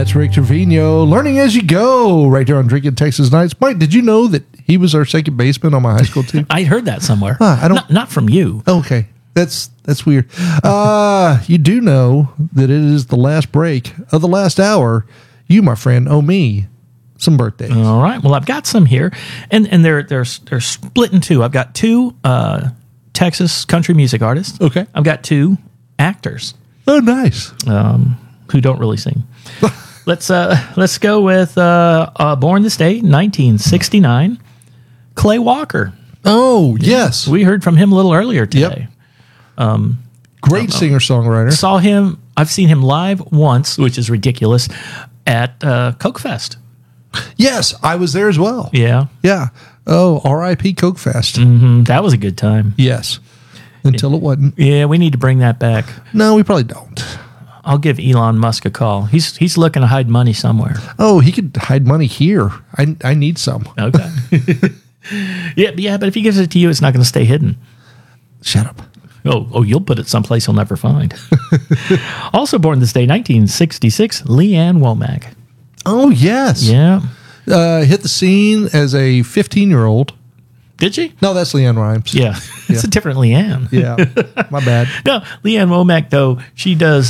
That's Rick Trevino, learning as you go, right there on Drinking Texas Nights. Mike, did you know that he was our second baseman on my high school team? I heard that somewhere. I don't. Not from you. Okay, that's weird. You do know that it is the last break of the last hour. You, my friend, owe me some birthdays. All right. Well, I've got some here, and they're split in two. I've got two Texas country music artists. Okay. I've got two actors. Oh, nice. Who don't really sing. Let's go with born this day, 1969, Clay Walker. Oh, yes. We heard from him a little earlier today. Great singer-songwriter. I've seen him live once, which is ridiculous, at Coke Fest. Yes, I was there as well. Yeah. Yeah. Oh, R.I.P. Coke Fest. Mm-hmm. That was a good time. Yes. Until it wasn't. Yeah, we need to bring that back. No, we probably don't. I'll give Elon Musk a call. He's looking to hide money somewhere. Oh, he could hide money here. I need some. Okay. Yeah, but if he gives it to you, it's not going to stay hidden. Shut up. Oh, you'll put it someplace he'll never find. Also born this day, 1966, Leanne Womack. Oh, yes. Yeah. Hit the scene as a 15-year-old. Did she? No, that's Leanne Rimes. Yeah. It's a different Leanne. Yeah. My bad. No, Leanne Womack, though, she does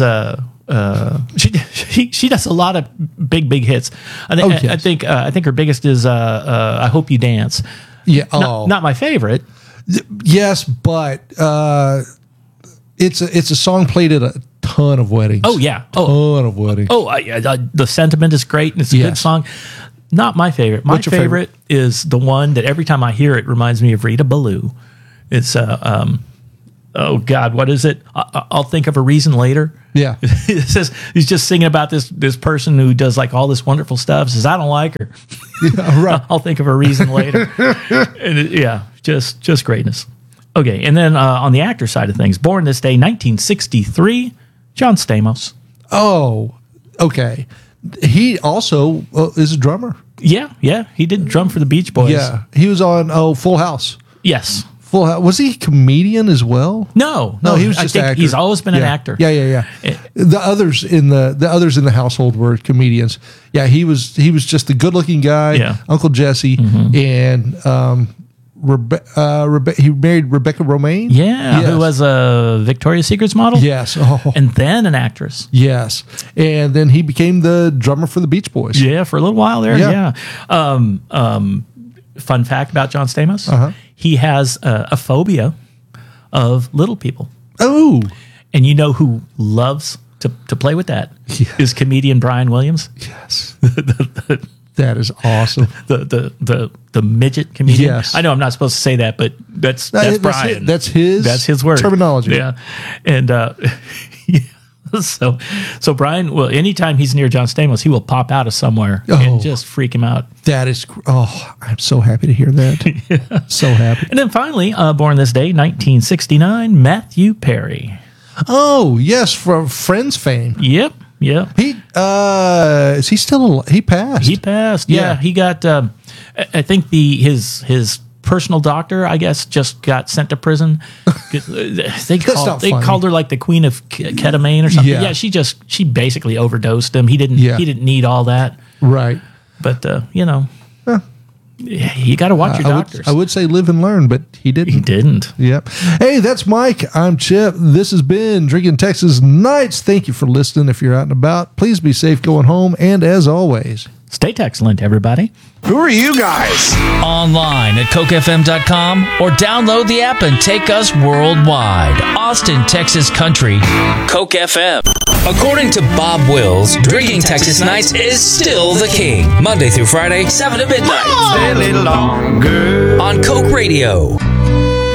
she does a lot of big hits. I think her biggest is I Hope You Dance. Yeah. Not my favorite. Yes, but it's a song played at a ton of weddings. Oh yeah, ton of weddings. The sentiment is great and it's a good song. Not my favorite. My favorite is the one that every time I hear it reminds me of Rita Ballou. It's oh God, what is it? I'll think of a reason later. Yeah, it says he's just singing about this person who does like all this wonderful stuff. Says I don't like her. Yeah, right. I'll think of a reason later. And just greatness. Okay, and then on the actor side of things, born this day, 1963, John Stamos. Oh, okay. He also is a drummer. Yeah, he did drum for the Beach Boys. Yeah, he was on Full House. Yes. Full House. Was he a comedian as well? No, he was just an actor. He's always been an actor. Yeah. The others in the household were comedians. Yeah, he was just the good-looking guy, Uncle Jesse, and he married Rebecca Romaine. Yeah, who was a Victoria's Secrets model. Yes, and then an actress. Yes, and then he became the drummer for the Beach Boys. Yeah, for a little while there. Yeah. Fun fact about John Stamos: he has a phobia of little people. Oh, and you know who loves to play with that is comedian Brian Williams. Yes. That is awesome. The midget comedian. Yes. I know I'm not supposed to say that, but that's Brian. That's his word. Terminology. Yeah. And so Brian will, anytime he's near John Stamos, he will pop out of somewhere and just freak him out. That is, I'm so happy to hear that. So happy. And then finally, born this day, 1969, Matthew Perry. Oh, yes, from Friends fame. Yep. Yeah. Is he still he passed? He passed. Yeah. He got I think his personal doctor, I guess, just got sent to prison. They called her like the queen of ketamine or something. Yeah, she basically overdosed him. He didn't need all that. Right. But you got to watch your doctors. I would say live and learn, but he didn't. He didn't. Yep. Hey, that's Mike. I'm Chip. This has been Drinking Texas Nights. Thank you for listening. If you're out and about, please be safe going home. And as always, stay excellent, everybody. Who are you guys? Online at cokefm.com or download the app and take us worldwide. Austin, Texas Country, Coke FM. According to Bob Wills, Drinking Texas Nights is still the king. Monday through Friday, 7 to midnight. Stay a little longer. On Coke Radio.